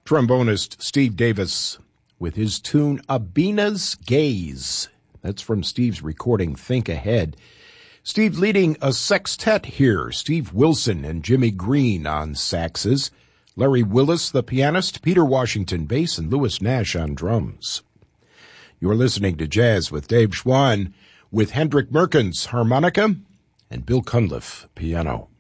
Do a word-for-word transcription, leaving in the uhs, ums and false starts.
Trombonist Steve Davis with his tune Abina's Gaze. That's from Steve's recording Think Ahead. Steve leading a sextet here. Steve Wilson and Jimmy Green on saxes. Larry Willis, the pianist, Peter Washington bass, and Louis Nash on drums. You're listening to Jazz with Dave Schwann with Hendrik Merkens harmonica and Bill Cunliffe piano.